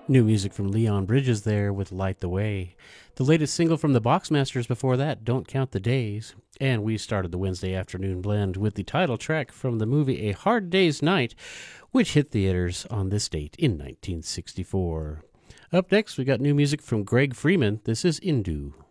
New music from Leon Bridges there with Light the Way. The latest single from the Boxmasters before that, Don't Count the Days. And we started the Wednesday afternoon blend with the title track from the movie A Hard Day's Night, which hit theaters on this date in 1964. Up next, we got new music from Greg Freeman. This is Indu.